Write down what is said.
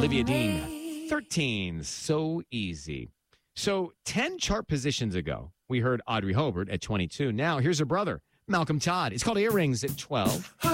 Olivia Dean, 13, So Easy. So 10 chart positions ago, we heard Audrey Hobart at 22. Now here's her brother, Malcolm Todd. It's called Earrings at 12.